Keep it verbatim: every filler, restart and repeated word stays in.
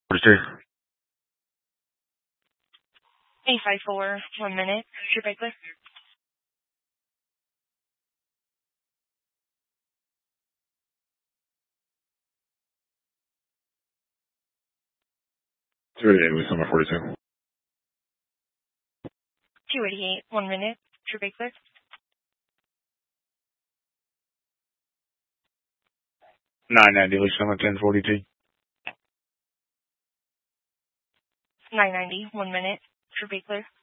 forty-two. eight five four, one minute. Should I clear? two eighty-eight, Lisa, number forty-two. two eighty-eight, one minute. Should I clear? nine ninety, Lisa, number ten forty-two. nine ninety, one minute. Should be clear.